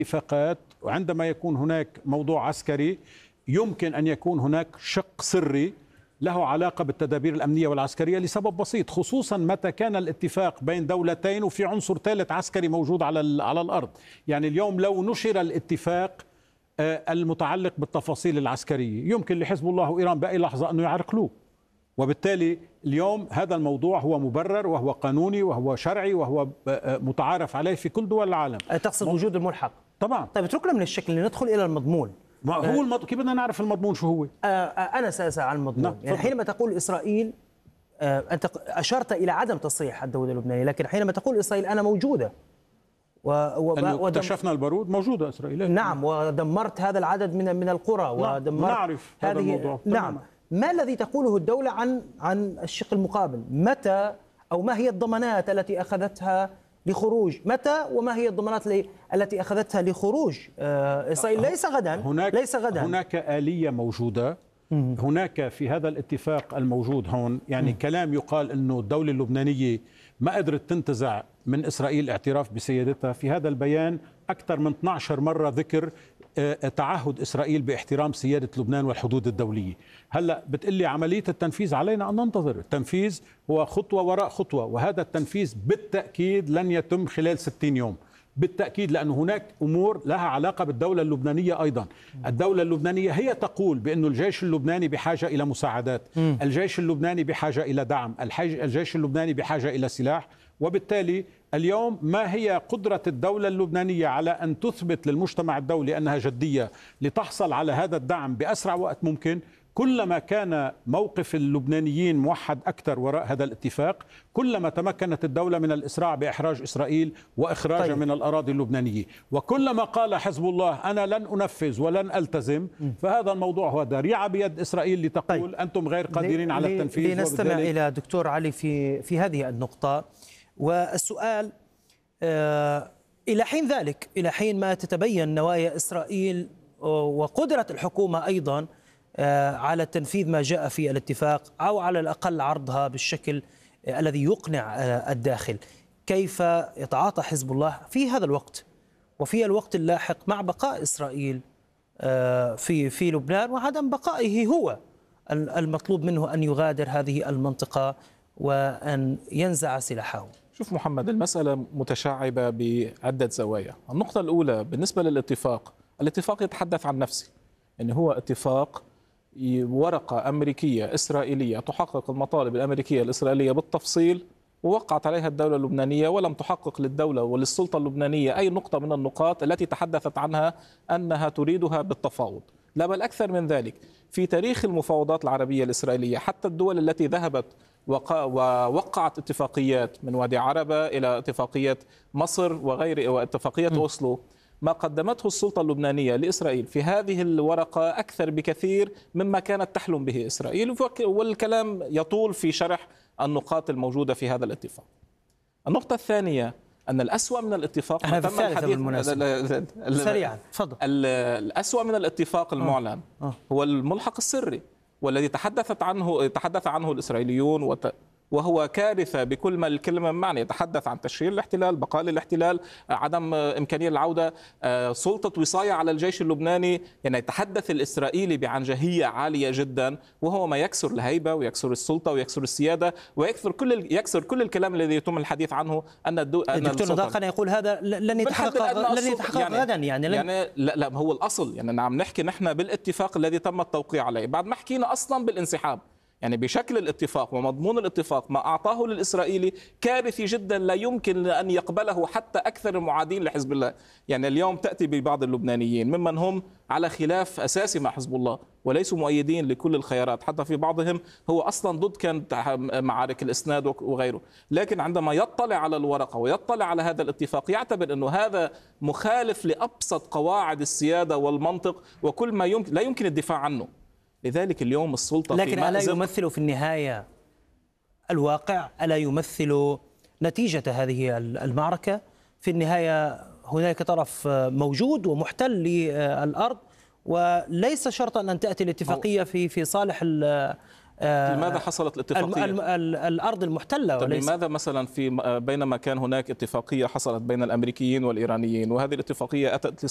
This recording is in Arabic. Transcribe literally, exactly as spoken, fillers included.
اتفاقات، وعندما يكون هناك موضوع عسكري يمكن أن يكون هناك شق سري له علاقة بالتدابير الأمنية والعسكرية لسبب بسيط، خصوصا متى كان الاتفاق بين دولتين وفي عنصر ثالث عسكري موجود على على الأرض. يعني اليوم لو نشر الاتفاق المتعلق بالتفاصيل العسكرية يمكن لحزب الله وإيران بأي لحظة أنه يعرقلوه، وبالتالي اليوم هذا الموضوع هو مبرر وهو قانوني وهو شرعي وهو متعارف عليه في كل دول العالم. تقصد وجود الملحق؟ طبعا. طيب اتركنا من الشكل لندخل إلى المضمون. ما هو المض... كيف بدنا نعرف المضمون شو هو؟ آه أنا سأسأل عن المضمون. نعم. يعني حينما تقول إسرائيل، آه أنت أشرت إلى عدم تصريح الدولة اللبنانية، لكن حينما تقول إسرائيل أنا موجودة و... و... اكتشفنا البارود، موجودة إسرائيل. نعم، ودمرت هذا العدد من من القرى ودمرت. نعرف هذا الموضوع. نعم. ما الذي تقوله الدولة عن عن الشق المقابل؟ متى أو ما هي الضمانات التي أخذتها لخروج؟ متى وما هي الضمانات التي أخذتها لخروج إسرائيل؟ ليس غدا. هناك ليس غدا. هناك آلية موجودة. هناك في هذا الاتفاق الموجود هون يعني م. كلام يقال أنه الدولة اللبنانية ما قدرت تنتزع من إسرائيل الاعتراف بسيادتها. في هذا البيان أكثر من اثني عشر مرة ذكر تعهد إسرائيل باحترام سيادة لبنان والحدود الدولية. هلأ بتقلي عملية التنفيذ علينا أن ننتظر. التنفيذ هو خطوة وراء خطوة، وهذا التنفيذ بالتأكيد لن يتم خلال ستين يوم بالتأكيد، لأن هناك أمور لها علاقة بالدولة اللبنانية أيضا. الدولة اللبنانية هي تقول بأن الجيش اللبناني بحاجة إلى مساعدات، الجيش اللبناني بحاجة إلى دعم، الجيش اللبناني بحاجة إلى سلاح. وبالتالي اليوم ما هي قدرة الدولة اللبنانية على أن تثبت للمجتمع الدولي أنها جدية لتحصل على هذا الدعم بأسرع وقت ممكن. كلما كان موقف اللبنانيين موحد أكثر وراء هذا الاتفاق كلما تمكنت الدولة من الإسراع بإحراج إسرائيل وإخراجها طيب. من الأراضي اللبنانية. وكلما قال حزب الله أنا لن أنفذ ولن ألتزم فهذا الموضوع هو ذريعة بيد إسرائيل لتقول طيب. أنتم غير قادرين على التنفيذ. لنستمع إلى دكتور علي في في هذه النقطة. والسؤال آه إلى حين ذلك، إلى حين ما تتبين نوايا إسرائيل وقدرة الحكومة أيضا آه على تنفيذ ما جاء في الاتفاق أو على الأقل عرضها بالشكل آه الذي يقنع آه الداخل، كيف يتعاطى حزب الله في هذا الوقت وفي الوقت اللاحق مع بقاء إسرائيل آه في في لبنان وعدم بقائه هو المطلوب منه أن يغادر هذه المنطقة وأن ينزع سلاحه؟ شوف محمد، المسألة متشعبة بعدة زوايا. النقطة الأولى بالنسبة للاتفاق، الاتفاق يتحدث عن نفسه، يعني هو اتفاق ورقة أمريكية إسرائيلية تحقق المطالب الأمريكية الإسرائيلية بالتفصيل، ووقعت عليها الدولة اللبنانية ولم تحقق للدولة وللسلطة اللبنانية أي نقطة من النقاط التي تحدثت عنها أنها تريدها بالتفاوض. لا بل أكثر من ذلك، في تاريخ المفاوضات العربية الإسرائيلية حتى الدول التي ذهبت ووقعت اتفاقيات من وادي عربة إلى اتفاقية مصر وغير واتفاقية أوسلو، ما قدمته السلطة اللبنانية لإسرائيل في هذه الورقة أكثر بكثير مما كانت تحلم به إسرائيل، والكلام يطول في شرح النقاط الموجودة في هذا الاتفاق. النقطة الثانية أن الأسوأ من الاتفاق ما تم الحديث سريعا تفضل. الأسوأ من الاتفاق المعلن أوه. هو الملحق السري والذي تحدثت عنه تحدث عنه الإسرائيليون وت... وهو كارثة بكل ما الكلمة معنى. يتحدث عن تشرير الاحتلال، بقاء الاحتلال، عدم إمكانية العودة، سلطة وصاية على الجيش اللبناني. يعني يتحدث الإسرائيلي بعنجهية عالية جدا، وهو ما يكسر الهيبة ويكسر السلطة ويكسر السيادة ويكسر كل يكسر كل الكلام الذي يتم الحديث عنه. أن الدو... الدكتور نضال يقول هذا لن يتحقق لن يتحقق يعني غدا يعني لن... يعني لا لا هو الأصل. يعني عم نحكي نحن بالاتفاق الذي تم التوقيع عليه بعد ما حكينا أصلا بالانسحاب. يعني بشكل الاتفاق ومضمون الاتفاق ما أعطاه للإسرائيلي كارثي جدا لا يمكن أن يقبله حتى أكثر المعادين لحزب الله. يعني اليوم تأتي ببعض اللبنانيين ممن هم على خلاف أساسي مع حزب الله وليسوا مؤيدين لكل الخيارات، حتى في بعضهم هو أصلا ضد كانت معارك الإسناد وغيره، لكن عندما يطلع على الورقة ويطلع على هذا الاتفاق يعتبر أنه هذا مخالف لأبسط قواعد السيادة والمنطق وكل ما يمكن لا يمكن الدفاع عنه. لذلك اليوم السلطة لكن ألا يمثل في النهاية الواقع؟ ألا يمثل نتيجة هذه المعركة؟ في النهاية هناك طرف موجود ومحتل للأرض، وليس شرطا أن تأتي الاتفاقية في في صالح لماذا حصلت الاتفاقية؟ الأرض المحتلة. طيب لماذا مثلا في بينما كان هناك اتفاقية حصلت بين الأمريكيين والإيرانيين وهذه الاتفاقية أتت